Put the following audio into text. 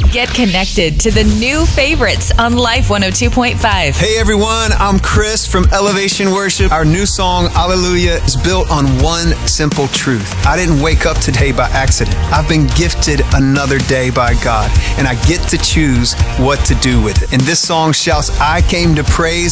Get connected to the new favorites on Life 102.5. Hey everyone, I'm Chris from Elevation Worship. Our new song, Hallelujah, is built on one simple truth. I didn't wake up today by accident. I've been gifted another day by God, and I get to choose what to do with it. And this song shouts, I came to praise